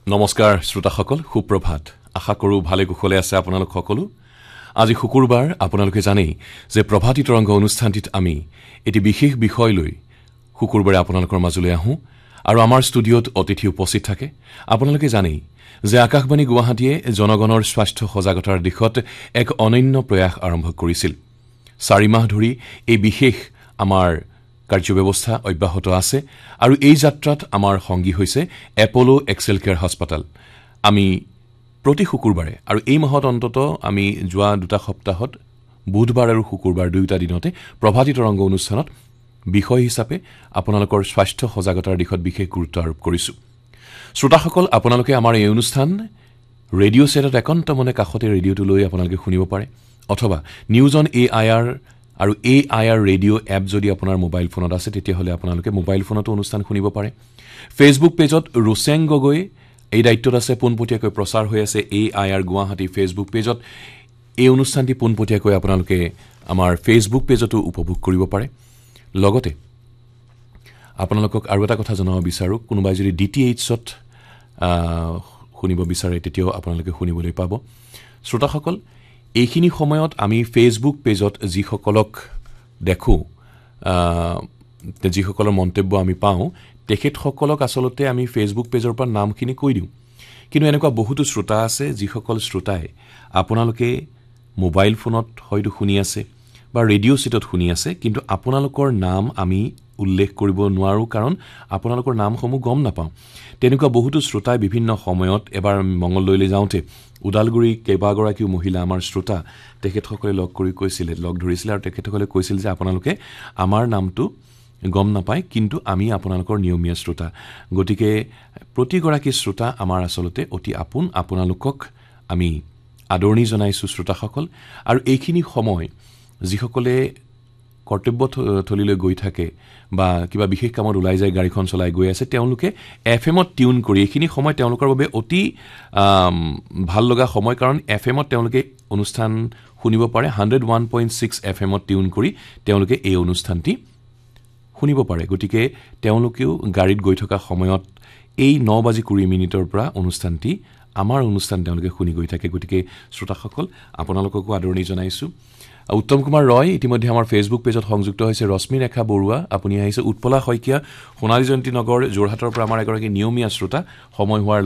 নমস্কাৰ শ্ৰোতাসকল, সুপ্ৰভাত। আশা কৰোঁ ভালে কুশলে আছে আপোনালোক সকলো। আজি শুকুৰবাৰ। আপোনালোকে জানেই যে প্ৰভাতী তৰংগ অনুষ্ঠানটিত আমি এটি বিশেষ বিষয় লৈ শুকুৰবাৰে আপোনালোকৰ মাজলৈ আহোঁ আৰু আমাৰ ষ্টুডিঅ'ত অতিথি উপস্থিত থাকে। আপোনালোকে জানেই যে আকাশবাণী গুৱাহাটীয়ে জনগণৰ স্বাস্থ্য সজাগতাৰ দিশত এক অনন্য প্ৰয়াস আৰম্ভ কৰিছিল। 4 মাহ ধৰি এই বিশেষ আমাৰ কাৰ্যব্যৱস্থা অব্যাহত আছে আৰু এই যাত্ৰাত আমাৰ সংগী হৈছে এপলো এক্সেল কেয়াৰ হাস্পাতাল। আমি প্ৰতি শুকুৰবাৰে আৰু এই মাহত অন্তত আমি যোৱা 2 সপ্তাহত বুধবাৰ আৰু শুকুৰবাৰ 2টা দিনতে প্ৰভাতী তৰংগ অনুষ্ঠানত বিষয় হিচাপে আপোনালোকৰ স্বাস্থ্য সজাগতাৰ দিশত বিশেষ গুৰুত্ব আৰোপ কৰিছোঁ। শ্ৰোতাসকল, আপোনালোকে আমাৰ এই অনুষ্ঠান ৰেডিঅ' ছেটত একান্ত মনে কাষতে ৰেডিঅ'টো লৈ আপোনালোকে শুনিব পাৰে, অথবা নিউজ অন AIR আৰু AIR ৰেডিঅ' এপ যদি আপোনাৰ মোবাইল ফোনত আছে তেতিয়াহ'লে আপোনালোকে মোবাইল ফোনতো অনুষ্ঠান শুনিব পাৰে। ফেচবুক পেজত ৰুচেং গগৈ এই দায়িত্বত আছে, পোনপটীয়াকৈ প্ৰচাৰ হৈ আছে AIR গুৱাহাটী ফেচবুক পেজত। এই অনুষ্ঠানটি পোনপটীয়াকৈ আপোনালোকে আমাৰ ফেচবুক পেজতো উপভোগ কৰিব পাৰে। লগতে আপোনালোকক আৰু এটা কথা জনাব বিচাৰোঁ, কোনোবাই যদি DTHত শুনিব বিচাৰে তেতিয়াও আপোনালোকে শুনিবলৈ পাব। শ্ৰোতাসকল, এইখিনি সময়ত আমি ফেচবুক পেজত যিসকলক দেখোঁ, যিসকলৰ মন্তব্য আমি পাওঁ, তেখেতসকলক আচলতে আমি ফেচবুক পেজৰ পৰা নামখিনি কৈ দিওঁ। কিন্তু এনেকুৱা বহুতো শ্ৰোতা আছে যিসকল শ্ৰোতাই আপোনালোকে মোবাইল ফোনত হয়তো শুনি আছে বা ৰেডিঅ' ছেটত শুনি আছে, কিন্তু আপোনালোকৰ নাম আমি উল্লেখ কৰিব নোৱাৰোঁ, কাৰণ আপোনালোকৰ নামসমূহ গম নাপাওঁ। তেনেকুৱা বহুতো শ্ৰোতাই বিভিন্ন সময়ত, এবাৰ মঙলদৈলৈ যাওঁতে ওদালগুৰি কেইবাগৰাকীও মহিলা আমাৰ শ্ৰোতা, তেখেতসকলে লগ ধৰিছিলে আৰু তেখেতসকলে কৈছিল যে আপোনালোকে আমাৰ নামটো গম নাপায়, কিন্তু আমি আপোনালোকৰ নিয়মীয়া শ্ৰোতা। গতিকে প্ৰতিগৰাকী শ্ৰোতা আমাৰ আচলতে অতি আপোন। আপোনালোকক আমি আদৰণি জনাইছোঁ শ্ৰোতাসকল। আৰু এইখিনি সময় যিসকলে কৰ্তব্যথলীলৈ গৈ থাকে বা কিবা বিশেষ কামত ওলাই যায়, গাড়ীখন চলাই গৈ আছে, তেওঁলোকে FM-ত টিউন কৰি, এইখিনি সময় তেওঁলোকৰ বাবে অতি ভাল লগা সময়, কাৰণ FM-ত তেওঁলোকে অনুষ্ঠান শুনিব পাৰে। 101.6 FM-ত টিউন কৰি তেওঁলোকে এই অনুষ্ঠানটি শুনিব পাৰে। গতিকে তেওঁলোকেও গাড়ীত গৈ থকা সময়ত এই 9:20 পৰা অনুষ্ঠানটি, আমাৰ অনুষ্ঠান তেওঁলোকে শুনি গৈ থাকে। গতিকে শ্ৰোতাসকল, আপোনালোককো আদৰণি জনাইছোঁ। উত্তম কুমাৰ ৰয় ইতিমধ্যে আমাৰ ফেচবুক পেজত সংযুক্ত হৈছে। ৰশ্মি ৰেখা বৰুৱা আপুনি আহিছে। উৎপলা শইকীয়া, সোণালী জয়ন্তী নগৰ, যোৰহাটৰ পৰা আমাৰ এগৰাকী নিয়মীয়া শ্ৰোতা। সময় হোৱাৰ